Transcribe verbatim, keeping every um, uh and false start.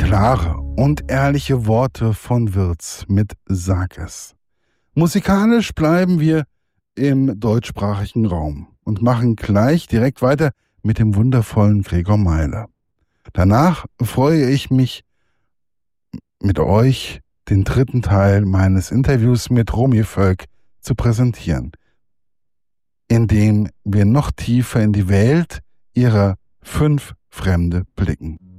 Klare und ehrliche Worte von Wirtz mit Sag es. Musikalisch bleiben wir im deutschsprachigen Raum und machen gleich direkt weiter mit dem wundervollen Gregor Meile. Danach freue ich mich, mit euch den dritten Teil meines Interviews mit Romy Völk zu präsentieren, in dem wir noch tiefer in die Welt ihrer fünf Fremde blicken.